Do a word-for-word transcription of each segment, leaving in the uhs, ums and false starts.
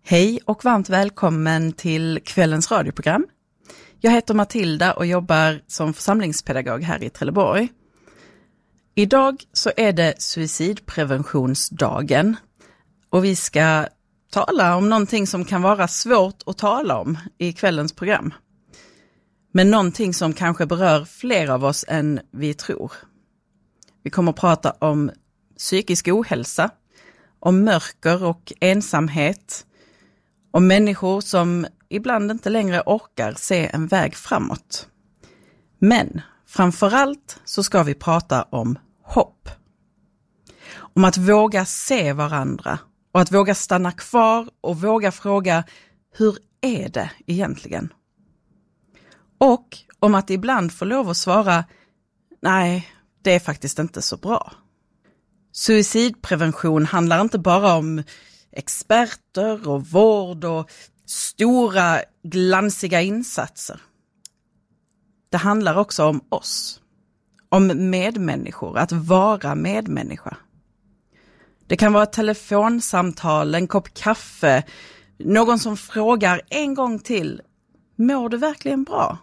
Hej och varmt välkommen till kvällens radioprogram. Jag heter Matilda och jobbar som församlingspedagog här i Trelleborg. Idag så är det suicidpreventionsdagen och vi ska tala om någonting som kan vara svårt att tala om i kvällens program. Men någonting som kanske berör fler av oss än vi tror. Vi kommer att prata om psykisk ohälsa, om mörker och ensamhet, om människor som ibland inte längre orkar se en väg framåt. Men framförallt så ska vi prata om hopp. Om att våga se varandra och att våga stanna kvar och våga fråga, hur är det egentligen? Och om att ibland få lov att svara, nej, det är faktiskt inte så bra. Suicidprevention handlar inte bara om experter och vård och stora glansiga insatser. Det handlar också om oss, om medmänniskor, att vara medmänniska. Det kan vara ett telefonsamtal, en kopp kaffe, någon som frågar en gång till, mår du verkligen bra?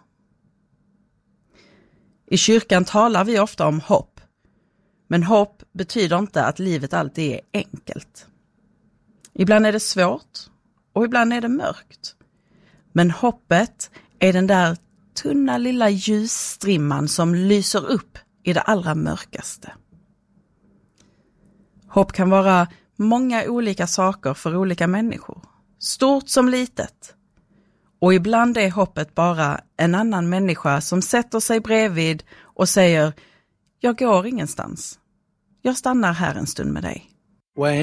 I kyrkan talar vi ofta om hopp, men hopp betyder inte att livet alltid är enkelt. Ibland är det svårt och ibland är det mörkt. Men hoppet är den där tunna lilla ljusstrimman som lyser upp i det allra mörkaste. Hopp kan vara många olika saker för olika människor, stort som litet. Och ibland är hoppet bara en annan människa som sätter sig bredvid och säger, jag går ingenstans. Jag stannar här en stund med dig. When